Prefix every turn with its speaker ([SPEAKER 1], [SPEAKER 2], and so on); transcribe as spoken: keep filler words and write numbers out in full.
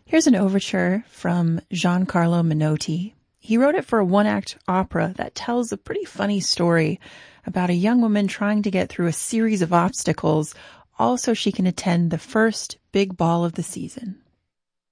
[SPEAKER 1] Here's an overture from Giancarlo Menotti. He wrote it for a one-act opera that tells a pretty funny story about a young woman trying to get through a series of obstacles, all so she can attend the first big ball of the season.